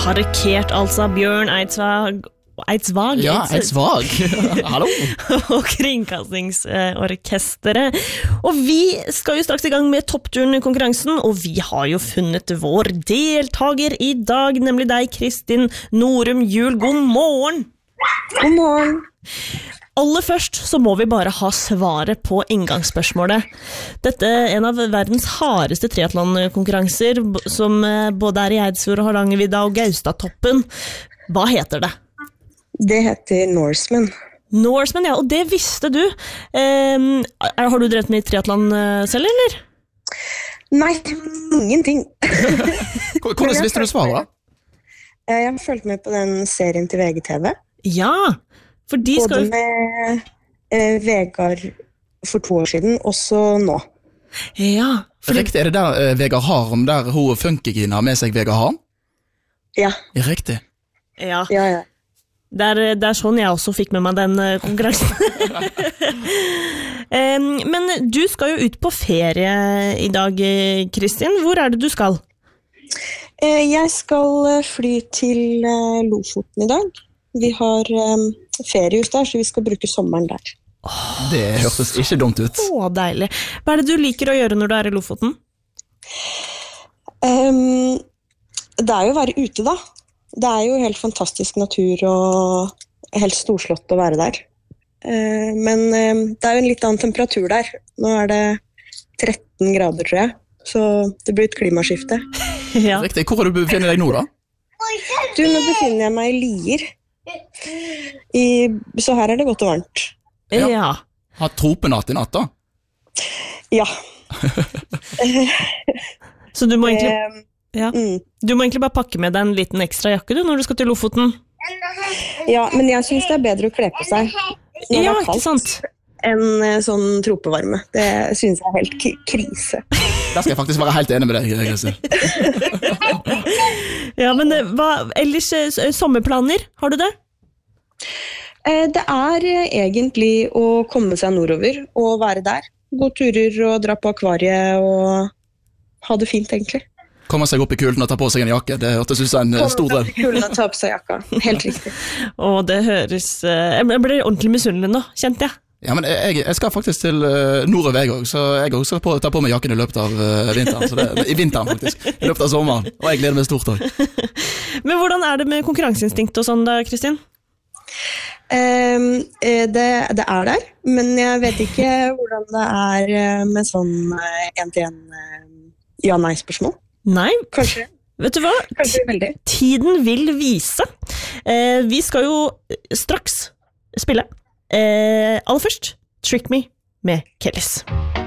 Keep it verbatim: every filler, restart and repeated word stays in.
Karikert altså Bjørn Eidsvåg Eidsvåg Ja, Eidsvåg. Hallo. og Kringkastingsorkesteret. Og vi skal jo straks i gang med toppturen i konkurransen, og vi har jo funnet vår deltager i dag, nemlig deg, Kristin Norum Juel. God morgen! God morgen! Aller først så må vi bare ha svaret på inngangsspørsmålet. Dette er en av verdens hardeste triathlonkonkurranser, som både er i Eidsfjord, Hardangervidda og Gaustatoppen. Hva heter det? Det heter Norseman. Norseman, ja, og det visste du. Um, har du drevet med triathlon selv, eller? Nei, ingenting. Hvordan visste du svaret, da? Jeg har følt med på den serien til V G T V. Ja, for de Både skal... med eh, Vegard for to år siden, også nå. Ja. For... Riktig, er det der uh, Vegard Harm, der hun Funkygine har med seg Vegard Harm? Ja. Ja, riktig. Ja, Ja, ja. det er, det er sånn jeg også fikk med meg den uh, konkurransen. um, men du skal jo ut på ferie i dag, Kristin. Hvor er det du skal? Eh, jeg skal eh, fly til eh, Lofoten i dag. Vi har eh, feriehus der, så vi skal bruke sommeren der. Det hørtes ikke dumt ut. Å, deilig. Hva er det du liker å gjøre når du er i Lofoten? Um, det er jo å være ute da. Det er jo helt fantastisk natur og helt storslått å være der. Uh, men uh, det er jo en litt annen temperatur der. Nå er det tretten grader, tror jeg. Så det blir et klimaskifte. Ja. Riktig, hvor er du befinner deg nå da? Du, nå befinner jeg meg i Lier. I, så her er det godt og varmt. Ja. Ja. Har tropenatt i natt da? Ja. Så du må egentlig... Um, Ja. mm. Du må egentlig bare pakke med deg en liten ekstra jakke du, når du skal til Lofoten. Ja, men jeg synes det er bedre å kle på seg når det Ja, er ikke kaldt sant? enn eh, sånn tropevarme. Det synes jeg er helt k- krise. Der skal jeg faktisk være helt enig med deg, Kristin. Ja, men eh, hva, ellers eh, sommerplaner, har du det? Eh, Det er eh, egentlig å komme seg nordover og være der. Gå turer og dra på akvariet og ha det fint, egentlig. Kommer seg opp i kulden og tar på seg en jakke. Det hørtes ut som en eh, stor drøm. Kulden og ta på seg jakka. Helt riktig. Å, det høres... eh, Jeg ble ordentlig misunnelig nå, kjente jeg. Ja, men jeg, jeg skal faktisk til uh, Nord-Veg også, så jeg også skal på, ta på meg jakken i løpet av uh, vinteren. Så det, I vinteren, faktisk. I løpet av sommeren. Og jeg gleder meg stort også. Men hvordan er det med konkurranseinstinkt og sånn da, Kristin? Um, eh, det, det er der, men jeg vet ikke hvordan det er eh, med sånn eh, en-til-en eh, ja-nei-spørsmål. Nei, Kanskje, vet du hva? kanskje veldig. Tiden vil vise. Eh, vi skal jo straks spille. Eh, aller først, Trick Me med Kellys.